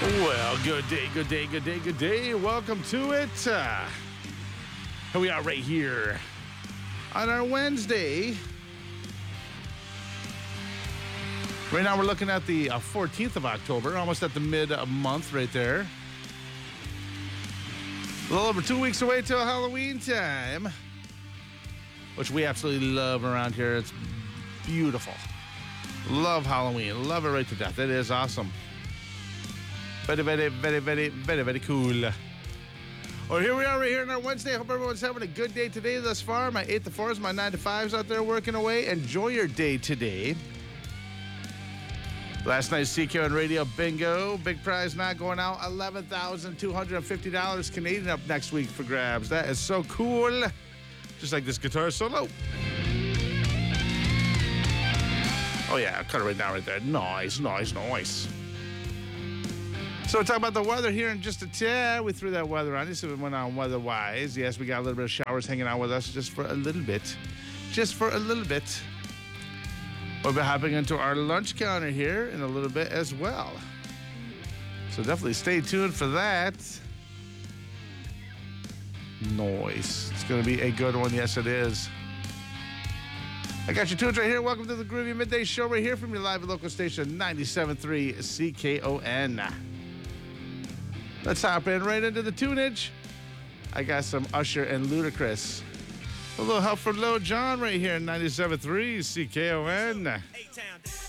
Well, good day, good day, good day, good day. Welcome to it. Here we are right here on our Wednesday. Right now we're looking at the 14th of October, almost at the mid-month right there. A little over 2 weeks away till Halloween time, which we absolutely love around here. It's beautiful. Love Halloween. Love it right to death. It is awesome. Very, very, very, very, very, very cool. Well, here we are right here on our Wednesday. Hope everyone's having a good day today thus far. My 8 to 4s, my 9 to 5s out there working away. Enjoy your day today. Last night's CKON Radio Bingo. Big prize not going out. $11,250 Canadian up next week for grabs. That is so cool. Just like this guitar solo. Oh, yeah. I'll cut it right now right there. Nice, nice, nice. So we're talking about the weather here in just a tad. We threw that weather on you, so we went on weather-wise. Yes, we got a little bit of showers hanging out with us just for a little bit. Just for a little bit. We'll be hopping into our lunch counter here in a little bit as well. So definitely stay tuned for that. Nice. It's going to be a good one. Yes, it is. I got your tunes right here. Welcome to the Groovy Midday Show right here from your live and local station, 97.3 CKON. Let's hop in right into the tunage. I got some Usher and Ludacris. A little help from Lil Jon right here, 97.3 CKON.